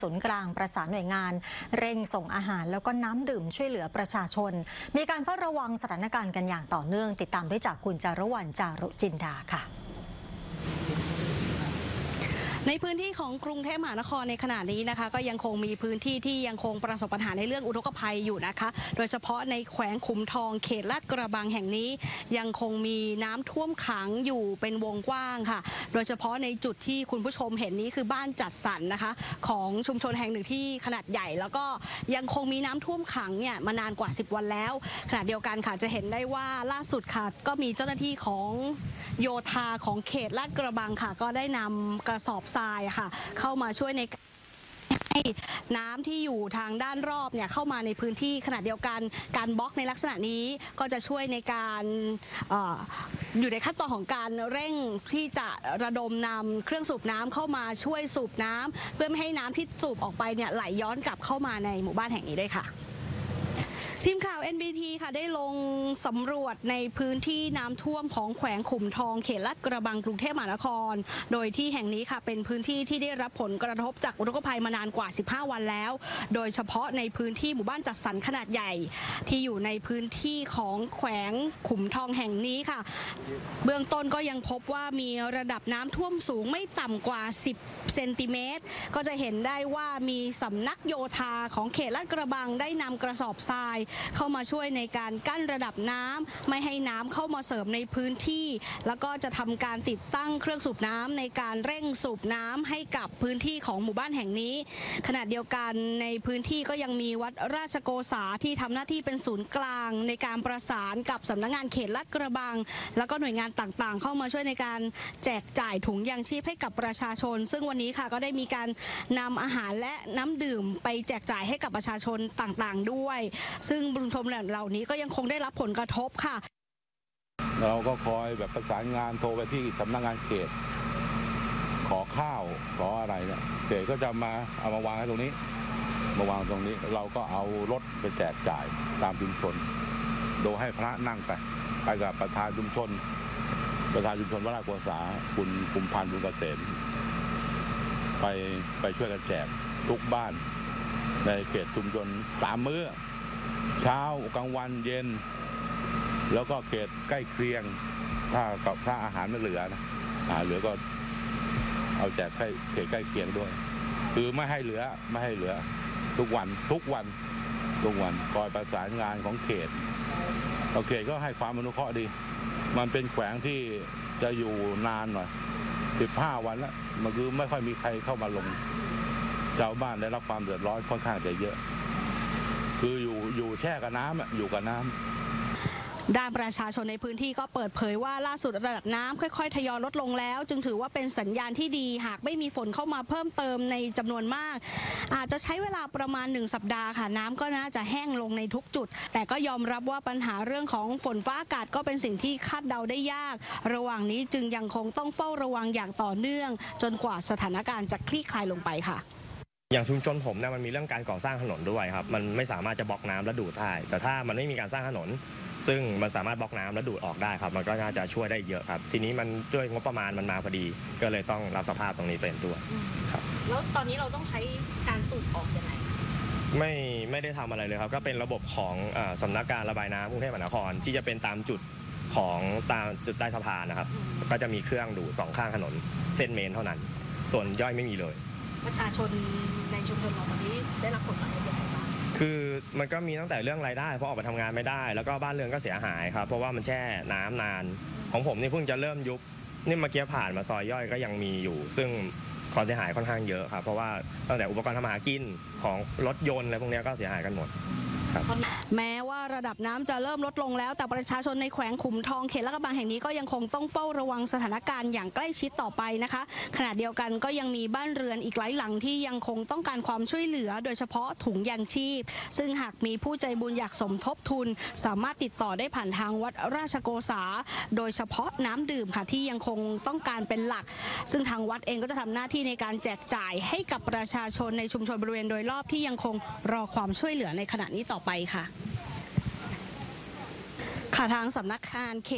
ศูนย์กลางประสานหน่วยงานเร่งส่งอาหารแล้วก็น้ำดื่มช่วยเหลือประชาชนมีการเฝ้าระวังสถานการณ์กันอย่างต่อเนื่องติดตามได้จากคุณจารวรรณ จารุจินดาค่ะในพื้นที่ของกรุงเทพมหานครในขณะนี้นะคะก็ยังคงมีพื้นที่ที่ยังคงประสบปัญหาในเรื่องอุทกภัยอยู่นะคะโดยเฉพาะในแขวงขุมทองเขตลาดกระบังแห่งนี้ยังคงมีน้ำท่วมขังอยู่เป็นวงกว้างค่ะโดยเฉพาะในจุดที่คุณผู้ชมเห็นนี้คือบ้านจัดสรรนะคะของชุมชนแห่งหนึ่งที่ขนาดใหญ่แล้วก็ยังคงมีน้ำท่วมขังเนี่ยมานานกว่า10 วันแล้วขณะเดียวกันค่ะจะเห็นได้ว่าล่าสุดค่ะก็มีเจ้าหน้าที่ของโยธาของเขตลาดกระบังค่ะก็ได้นำกระสอบทรายค่ะเข้ามาช่วยในให้น้ำที่อยู่ทางด้านรอบเนี่ยเข้ามาในพื้นที่ขณะเดียวกันการบล็อกในลักษณะนี้ก็จะช่วยในการอยู่ในขั้นตอนของการเร่งที่จะระดมนำเครื่องสูบน้ำเข้ามาช่วยสูบน้ำเพื่อไม่ให้น้ำที่สูบออกไปเนี่ยไหลย้อนกลับเข้ามาในหมู่บ้านแห่งนี้ด้วยค่ะทีมข่าว NBT ค่ะได้ลงสำรวจในพื้นที่น้ำท่วมของแขวงขุมทองเขตลาดกระบังกรุงเทพมหานครโดยที่แห่งนี้ค่ะเป็นพื้นที่ที่ได้รับผลกระทบจากอุทกภัยมานานกว่า15 วันแล้วโดยเฉพาะในพื้นที่หมู่บ้านจัดสรรขนาดใหญ่ที่อยู่ในพื้นที่ของแขวงขุมทองแห่งนี้ค่ะเบื้องต้นก็ยังพบว่ามีระดับน้ำท่วมสูงไม่ต่ำกว่า10 เซนติเมตรก็จะเห็นได้ว่ามีสำนักโยธาของเขตลาดกระบังได้นำกระสอบทรายเข้ามาช่วยในการกั้นระดับน้ำไม่ให้น้ำเข้ามาเสริมในพื้นที่แล้วก็จะทำการติดตั้งเครื่องสูบน้ำในการเร่งสูบน้ำให้กับพื้นที่ของหมู่บ้านแห่งนี้ขณะเดียวกันในพื้นที่ก็ยังมีวัดราชโกษาที่ทำหน้าที่เป็นศูนย์กลางในการประสานกับสำนักงานเขตลาดกระบังแล้วก็หน่วยงานต่างๆเข้ามาช่วยในการแจกจ่ายถุงยางชีพให้กับประชาชนซึ่งวันนี้ค่ะก็ได้มีการนำอาหารและน้ำดื่มไปแจกจ่ายให้กับประชาชนต่างๆด้วยซึ่งบุญชมเหล่านี้ก็ยังคงได้รับผลกระทบค่ะเราก็คอยแบบประสานงานโทรไปที่สำนักงานเขตขอข้าวขออะไรเนี่ยเขตก็จะมาเอามาวางไว้ตรงนี้มาวางตรงนี้เราก็เอารถไปแจกจ่ายตามชุมชนโดยให้พระนั่งไปกับประธานชุมชนวัดราชโกษาคุณกุมพันธ์บุญเกษมไปช่วยกันแจกทุกบ้านในเขตชุมชน3 มื้อเช้ากลางวันเย็นแล้วก็เขตใกล้เคียงถ้าอาหารไม่เหลือนะเหลือก็เอาแจกให้เขตใกล้เคียงด้วยคือไม่ให้เหลือทุกวันคอยประสานงานของเขตเขตก็ให้ความอนุเคราะห์ดีมันเป็นแขวงที่จะอยู่นานหน่อย15 วันแล้วมันคือไม่ค่อยมีใครเข้ามาลงชาวบ้านได้รับความเดือดร้อนค่อนข้างจะเยอะคืออยู่แช่กับน้ำอยู่กับน้ำด้านประชาชนในพื้นที่ก็เปิดเผยว่าล่าสุดระดับน้ำค่อยๆทยอยลดลงแล้วจึงถือว่าเป็นสัญญาณที่ดีหากไม่มีฝนเข้ามาเพิ่มเติมในจำนวนมากอาจจะใช้เวลาประมาณ1 สัปดาห์ค่ะน้ำก็น่าจะแห้งลงในทุกจุดแต่ก็ยอมรับว่าปัญหาเรื่องของฝนฟ้าอากาศก็เป็นสิ่งที่คาดเดาได้ยากระหว่างนี้จึงยังคงต้องเฝ้าระวังอย่างต่อเนื่องจนกว่าสถานการณ์จะคลี่คลายลงไปค่ะอย่างชุมชนผมเนี่ยมันมีเรื่องการก่อสร้างถนนด้วยครับมันไม่สามารถจะบล็อกน้ำและดูดได้แต่ถ้ามันไม่มีการสร้างถนนซึ่งมันสามารถบล็อกน้ำและดูดออกได้ครับมันก็น่าจะช่วยได้เยอะครับทีนี้มันด้วยงบประมาณมันมาพอดีก็เลยต้องรับสภาพตรงนี้เป็นด้วยครับแล้วตอนนี้เราต้องใช้การสูบออกยังไงไม่ได้ทำอะไรเลยครับก็เป็นระบบของสำนักการระบายน้ำกรุงเทพมหานครที่จะเป็นตามจุดของตามจุดใต้สะพานนะครับก็จะมีเครื่องดูด2 ข้างถนนเส้นเมนเท่านั้นส่วนย่อยไม่มีเลยประชาชนในชุมชนเราตอนนี้ได้รับผลกระทบยังไงบ้างคือมันก็มีตั้งแต่เรื่องรายได้เพราะออกไปทำงานไม่ได้แล้วก็บ้านเรือนก็เสียหายครับเพราะว่ามันแช่น้ำนานของผมนี่เพิ่งจะเริ่มยุบนี่เมื่อกี้ผ่านมาซอยย่อยก็ยังมีอยู่ซึ่งความเสียหายค่อนข้างเยอะครับเพราะว่าตั้งแต่อุปกรณ์ทำมาหากินของรถยนต์อะไรพวกนี้ก็เสียหายกันหมดแม้ว่าระดับน้ำจะเริ่มลดลงแล้วแต่ประชาชนในแขวงขุมทองเขตลาดกระบังแห่งนี้ก็ยังคงต้องเฝ้าระวังสถานการณ์อย่างใกล้ชิดต่อไปนะคะขณะเดียวกันก็ยังมีบ้านเรือนอีกหลายหลังที่ยังคงต้องการความช่วยเหลือโดยเฉพาะถุงยางชีพซึ่งหากมีผู้ใจบุญอยากสมทบทุนสามารถติดต่อได้ผ่านทางวัดราชโกษาโดยเฉพาะน้ำดื่มค่ะที่ยังคงต้องการเป็นหลักซึ่งทางวัดเองก็จะทำหน้าที่ในการแจกจ่ายให้กับประชาชนในชุมชนบริเวณโดยรอบที่ยังคงรอความช่วยเหลือในขณะนี้ต่อไปค่ะทางสำนักงานเขต